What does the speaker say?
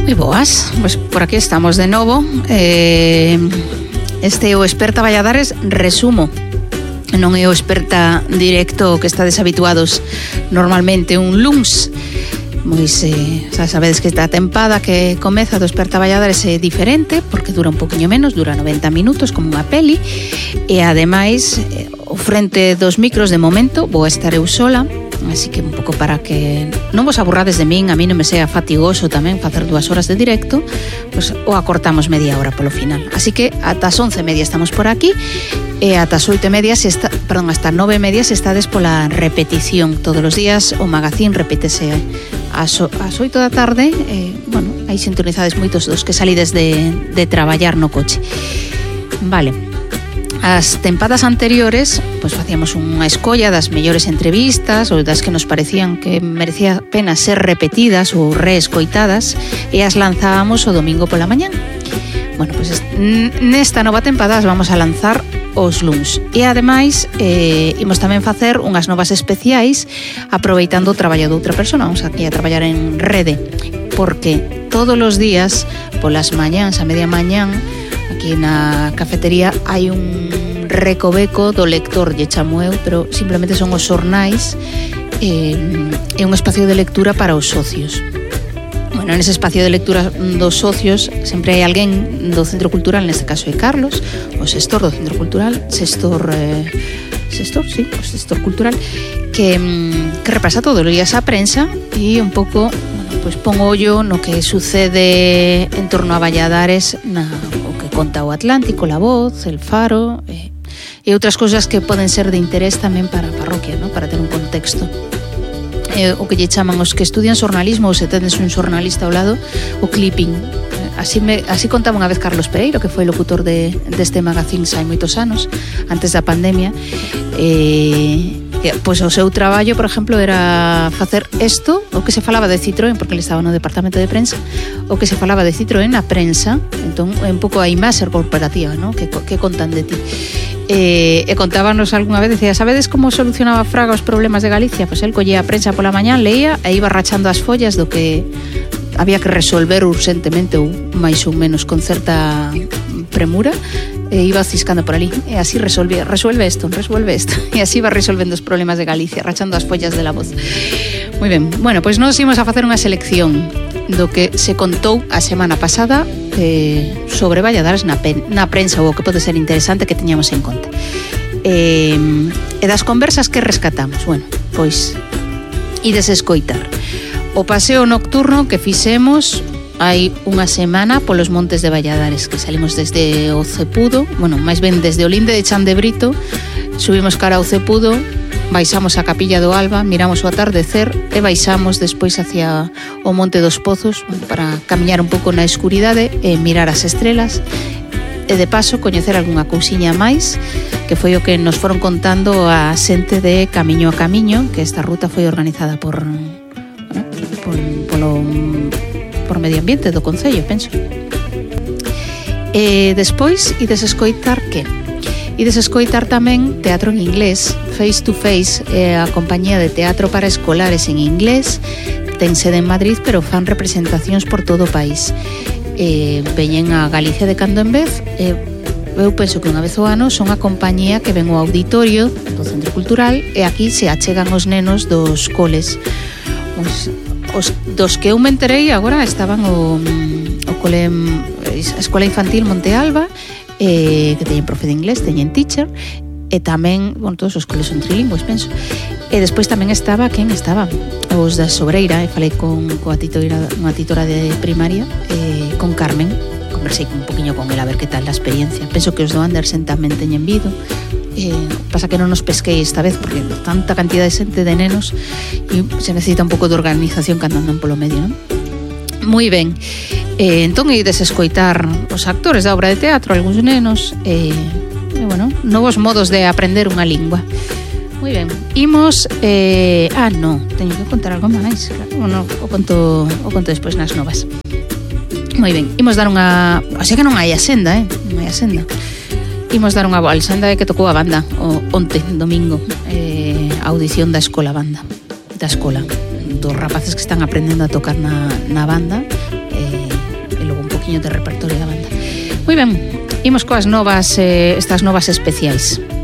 Moi boas, pois por aquí estamos de novo. Este é o Experta Valladares resumo. Non é o Experta directo que estades habituados normalmente un luns. Pois xa sabedes que esta tempada que comeza do Experta Valladares é diferente porque dura un poquinho menos, dura 90 minutos como unha peli e ademais o frente dos micros de momento vou estar eu sola. Así que un pouco para que non vos aburrades de min, a mí non me sea fatigoso tamén facer 2 horas de directo, pues, o acortamos media hora polo final. Así que ata as 11:30 estamos por aquí e ata as 8:30 hasta 9:30 se estades pola repetición. Todos os días o magazín repítese ás 8 da tarde. Bueno, aí sintonizades moitos dos que salides de traballar no coche. Vale. As tempadas anteriores, pois facíamos unha escolla das mellores entrevistas ou das que nos parecían que merecía pena ser repetidas ou reescoitadas e as lanzábamos o domingo pola mañán. Bueno, pois nesta nova tempada as vamos a lanzar os luns e ademais imos tamén facer unhas novas especiais aproveitando o traballo de outra persona. Vamos aquí a traballar en rede porque todos os días polas mañáns, a media mañán, aquí na cafetería hai un recoveco do lector, lle chamo eu, pero simplemente son os xornais e un espacio de lectura para os socios. Bueno, nese espacio de lectura dos socios sempre hai alguén do Centro Cultural, neste caso é Carlos, o xestor do Centro Cultural, xestor cultural, que repasa todos os días a prensa e un pouco, bueno, pois pon ollo no que sucede en torno a Valladares, o que conta o Atlántico, La Voz, El Faro e outras cousas que poden ser de interés tamén para a parroquia, ¿no? Para ter un contexto. O que lle chaman os que estudian xornalismo ou se tedes un xornalista ao lado, o clipping. Así contaba unha vez Carlos Pereiro, que foi locutor deste magazín hai moitos anos, antes da pandemia. Pois o seu traballo, por exemplo, era facer isto, o que se falaba de Citroën, porque ele estaba no departamento de prensa, o que se falaba de Citroën na prensa, entón é un pouco a imaxe corporativa, ¿no? Que contan de ti. E contábanos algunha vez, decía, sabedes como solucionaba Fraga os problemas de Galicia? Pois el collía a prensa pola mañán, leía e iba rachando as follas do que había que resolver urgentemente ou máis ou menos con certa premura e iba ciscando por ali e así resuelve isto e así va resolvendo os problemas de Galicia, rachando as follas de La Voz. Moi ben, bueno, pois nos imos a facer unha selección do que se contou a semana pasada sobre Valladares na prensa ou o que pode ser interesante que teñamos en conta. E das conversas que rescatamos, bueno, pois ides escoitar o paseo nocturno que fixemos hai unha semana polos montes de Valladares, que salimos desde o Cepudo, bueno, máis ben desde o Linde de Chan de Brito, subimos cara ao Cepudo, baixamos a Capilla do Alba, miramos o atardecer e baixamos despois hacia o Monte dos Pozos para camiñar un pouco na escuridade e mirar as estrelas e de paso coñecer algunha cousiña máis, que foi o que nos foron contando a xente de Camiño a Camiño, que esta ruta foi organizada por Medio Ambiente do Concello, penso. E despois ides escoitar que? Ides escoitar tamén teatro en inglés. Face to Face é a compañía de teatro para escolares en inglés, ten sede en Madrid, pero fan representacións por todo o país. Veñen a Galicia de cando en vez. Eu penso que unha vez ao ano son a compañía que ven ao auditorio do Centro Cultural e aquí se achegan os nenos dos coles. Os dos que eu me enterei agora estaban a Escola Infantil Monte Alba, que teñen profe de inglés, teñen teacher, e tamén, bueno, todos os coles son trilingües, penso. E despois tamén estaba, quen estaba? Os da Sobreira, e falei unha titora de primaria, con Carmen, conversei un poquinho con ela a ver que tal a experiencia. Penso que os do Andersen tamén teñen vido. Pasa que non nos pesquei esta vez porque tanta cantidad de xente de nenos e se necesita un pouco de organización cando andan polo medio, non? Moi ben, entón ides escoitar os actores da obra de teatro, algúns nenos e bueno, novos modos de aprender unha lingua. Moi ben, imos teño que contar algo máis, claro, o conto despois nas novas. Moi ben, imos dar unha, o sea que non hai asenda, non hai asenda. Imos dar unha bolsanda que tocou a banda onte, domingo, a audición da escola dos rapaces que están aprendendo a tocar na banda, poquinho de repertorio da banda. Moi ben, imos coas novas, estas novas especiais.